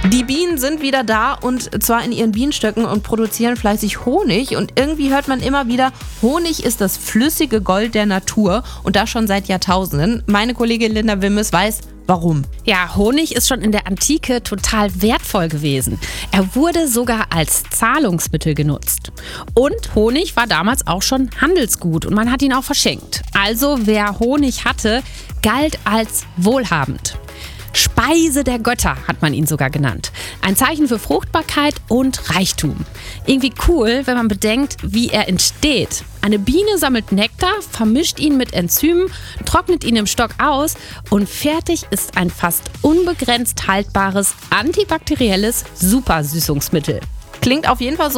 Die Bienen sind wieder da und zwar in ihren Bienenstöcken und produzieren fleißig Honig. Und irgendwie hört man immer wieder, Honig ist das flüssige Gold der Natur und das schon seit Jahrtausenden. Meine Kollegin Linda Wimmes weiß, warum. Ja, Honig ist schon in der Antike total wertvoll gewesen. Er wurde sogar als Zahlungsmittel genutzt. Und Honig war damals auch schon Handelsgut und man hat ihn auch verschenkt. Also wer Honig hatte, galt als wohlhabend. Speise der Götter hat man ihn sogar genannt. Ein Zeichen für Fruchtbarkeit und Reichtum. Irgendwie cool, wenn man bedenkt, wie er entsteht. Eine Biene sammelt Nektar, vermischt ihn mit Enzymen, trocknet ihn im Stock aus und fertig ist ein fast unbegrenzt haltbares antibakterielles Supersüßungsmittel. Klingt auf jeden Fall so